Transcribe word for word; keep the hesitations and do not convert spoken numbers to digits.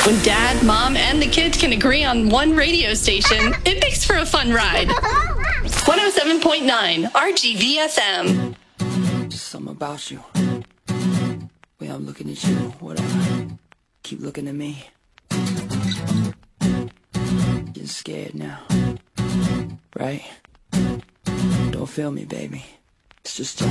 When dad, mom, and the kids can agree on one radio station, it makes for a fun ride. one oh seven point nine R G V F M. Just something about you. Way I'm looking at you, whatever. Keep looking at me. Getting scared now. Right? Don't feel me, baby. It's just a